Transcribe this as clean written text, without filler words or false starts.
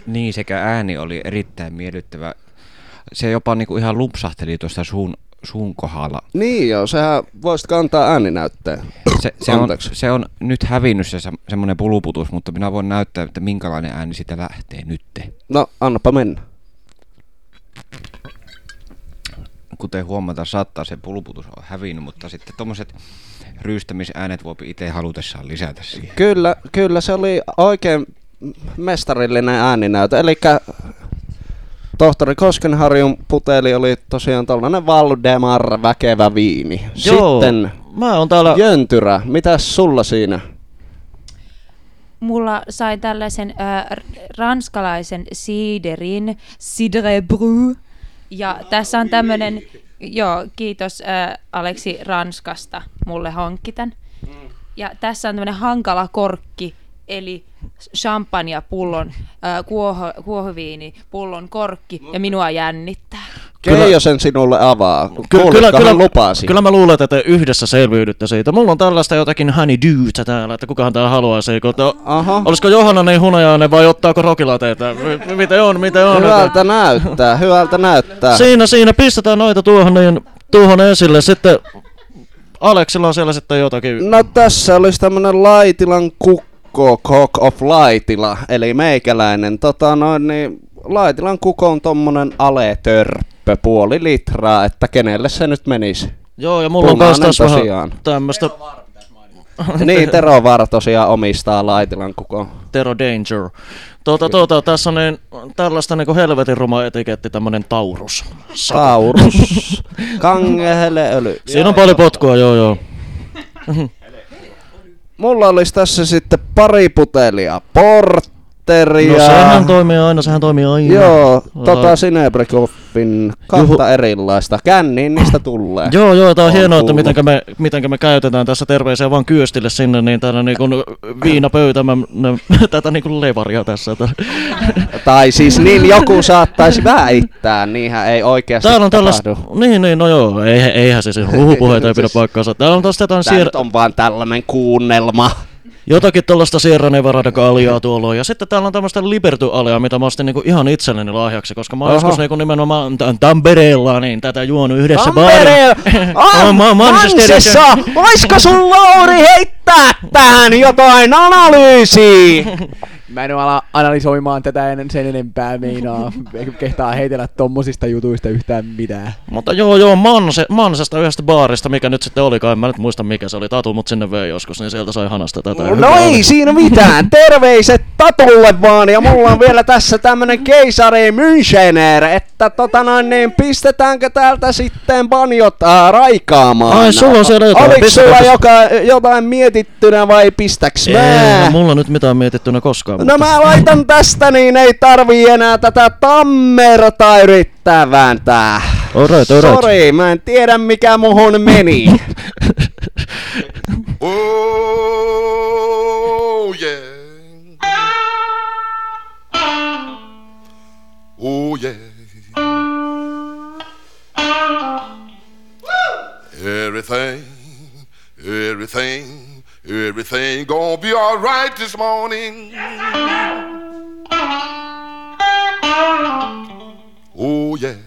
Niin, sekä ääni oli erittäin miellyttävä. Se jopa niinku ihan lumpsahteli tuosta suun kohdalla. Niin joo, sehän voisit kantaa ääninäytteen. Se on nyt hävinnyt se semmoinen puluputus, mutta minä voin näyttää, että minkälainen ääni sitä lähtee nytte. No, annapa mennä. Kuten huomataan, saattaa se puluputus on hävinnyt, mutta sitten tommoset ryystämisäänet voi itse halutessaan lisätä siihen. Kyllä se oli oikein mestarillinen ääninäytö. Elikkä tohtori Koskenharjun puteli oli tosiaan tällainen Valdemar väkevä viini. Joo, sitten mä oon täällä... Jöntyrä, mitäs sulla siinä? Mulla sai tällaisen ranskalaisen siiderin, Cidre Bru. Ja tässä on tämmönen, kiitos Aleksi Ranskasta, mulle hankki tän. Ja tässä on tämmönen hankala korkki, eli champagnepullon, kuohuviinipullon korkki, ja minua jännittää. Keijo sen sinulle avaa. Kyllä lupasi. Kyllä mä luulen, että te yhdessä selviydytte siitä. Mulla on tällaista jotakin honeydewtä täällä, että kukahan tää haluaisi. Olisiko Johanna niin hunajainen vai ottaako rokilateita? Miten on? Hyvältä näyttää. Siinä pistetään noita tuohon esille. Sitten Aleksilla on siellä sitten jotakin. No tässä olisi tämmönen Laitilan kukko, Cock of Laitila, eli meikäläinen. Laitilan kukko on tommonen aletörppö, 0,5 litraa, että kenelle se nyt menisi. Joo, ja mulla on kans taas vähän tämmöstä... Niin, Tero Vaara tosiaan omistaa Laitilan kukon. Tero Danger. Tässä on tällaista niinku helvetin ruma etiketti, tämmönen Taurus. Taurus. Kangeheleöljy. Siinä on paljon potkua, joo. Mulla olisi tässä sitten pari putelia portteria. No sehän toimii aina. Joo, Sinebrekoffin kahta erilaista. Känniin niistä tulee. Joo, tää on hienoa, että mitenkä me käytetään tässä terveisiä vaan Kyöstille sinne, niin täällä niinku viinapöytä, tätä niinku levaria tässä. Tai siis niin joku saattaisi väittää, niinhän ei oikeasti täällä on tapahdu. Niin, no joo, eihän se huhupuheita ei pidä paikkaansa. Täällä on taas on vaan tällainen kuunnelma. Jotakin tollaista Sierra Nevada-aliaa tuolla on. Ja sitten täällä on tämmöistä Liberty-aliaa, mitä mä ostin niinku ihan itselleni lahjaksi, koska mä oon joskus niinku nimenomaan Tampereella niin tätä juonut yhdessä Manchester! Voisiko sun Lauri heittää tähän jotain analyysiä? Mä en ala analysoimaan tätä sen enempää meinaa, eikä kehtaa heitellä tommosista jutuista yhtään mitään. Mutta joo, Mansesta yhdestä baarista, mikä nyt sitten olikaan, en mä nyt muista mikä se oli, Tatu mut sinne vei joskus, niin sieltä sai hanasta tätä. No ei siinä mitään, terveiset Tatulle vaan, ja mulla on vielä tässä tämmönen keisari Münchener, että niin pistetäänkö täältä sitten banjot raikaamaan? Ai, sulla on siellä jotain. Oliko sulla jotain mietittynä vai pistäks mä? Ei, mulla nyt mitään mietittynä koskaan. No mä laitan tästä, niin ei tarvii enää tätä tammerta yrittää vääntää. Alright. Sori, mä en tiedä mikä muhun meni. Oh yeah. Oh yeah. Everything gonna be all right this morning. Oh yeah.